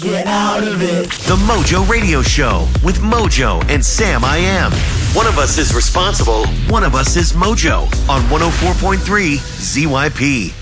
Get out of it. The Mojo Radio Show with Mojo and Sam I Am. One of us is responsible, one of us is Mojo on 104.3 ZYP.